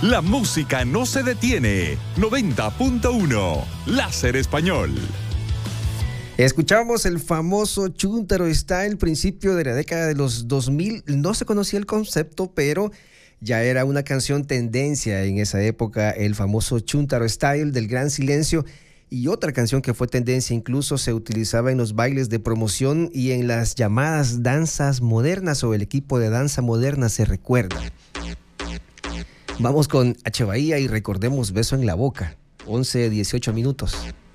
La música no se detiene. 90.1 Láser Español. Escuchamos el famoso Chuntaro Style, principio de la década de los 2000. No se conocía el concepto, pero ya era una canción tendencia en esa época, el famoso Chuntaro Style del Gran Silencio. Y otra canción que fue tendencia, incluso se utilizaba en los bailes de promoción y en las llamadas danzas modernas o el equipo de danza moderna, se recuerda. Vamos con H. Bahía y recordemos Beso en la Boca, 11:18 minutos.